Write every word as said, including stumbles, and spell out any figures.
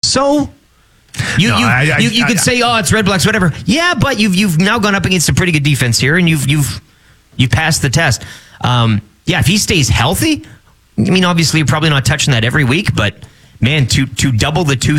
So you No, you, I- I- you, you I- could I- say, oh, it's Red Blacks, whatever. Yeah, but you've you've now gone up against a pretty good defense here, and you've you've you passed the test. Um, yeah, if he stays healthy, I mean, obviously you're probably not touching that every week, but man, to to double the two